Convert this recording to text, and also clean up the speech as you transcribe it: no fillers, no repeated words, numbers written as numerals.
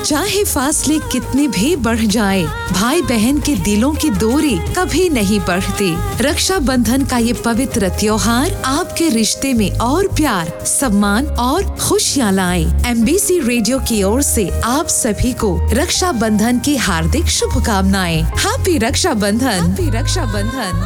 चाहे फासले कितने भी बढ़ जाए, भाई बहन के दिलों की दूरी कभी नहीं बढ़ती। रक्षा बंधन का ये पवित्र त्योहार आपके रिश्ते में और प्यार, सम्मान और खुशियाँ लाए। MBC रेडियो की ओर से आप सभी को रक्षा बंधन की हार्दिक शुभकामनाएं। हैप्पी रक्षा बंधन। हैप्पी रक्षा बंधन।